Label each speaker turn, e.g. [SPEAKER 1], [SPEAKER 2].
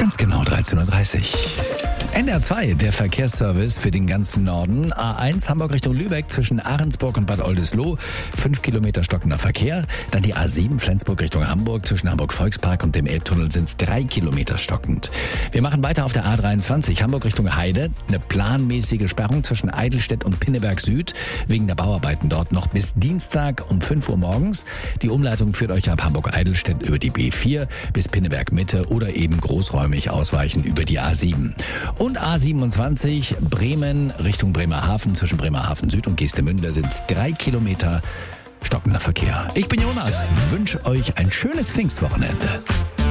[SPEAKER 1] Ganz genau 13.30 Uhr. NDR 2, der Verkehrsservice für den ganzen Norden. A1 Hamburg Richtung Lübeck zwischen Ahrensburg und Bad Oldesloe. 5 Kilometer stockender Verkehr. Dann die A7 Flensburg Richtung Hamburg. Zwischen Hamburg Volkspark und dem Elbtunnel sind es 3 Kilometer stockend. Wir machen weiter auf der A23 Hamburg Richtung Heide. Eine planmäßige Sperrung zwischen Eidelstedt und Pinneberg Süd. Wegen der Bauarbeiten dort noch bis Dienstag um 5 Uhr morgens. Die Umleitung führt euch ab Hamburg-Eidelstedt über die B4 bis Pinneberg Mitte oder eben großräumig ausweichen über die A7. Und A27 Bremen Richtung Bremerhaven, zwischen Bremerhaven Süd und Geestemünde sind 3 Kilometer stockender Verkehr. Ich bin Jonas, wünsche euch ein schönes Pfingstwochenende.